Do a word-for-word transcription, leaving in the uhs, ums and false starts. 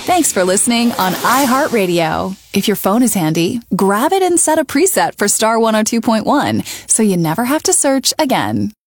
Thanks for listening on iHeartRadio. If your phone is handy, grab it and set a preset for Star one oh two point one so you never have to search again.